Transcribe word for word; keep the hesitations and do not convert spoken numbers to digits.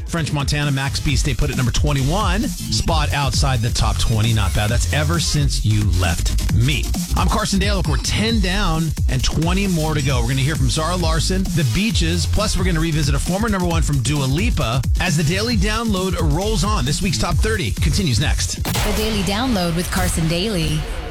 French Montana, Max B stay put at number twenty-one. Spot outside the top twenty. Not bad. That's Ever Since You Left Me. I'm Carson Dale. Look, we're ten down and twenty more to go. We're going to hear from Zara Larsson, The Beaches, plus we're going to revisit a former number one from Dua Lipa as the Daily Download rolls on. This week's Top thirty continues next. The Daily Download with Carson Daly.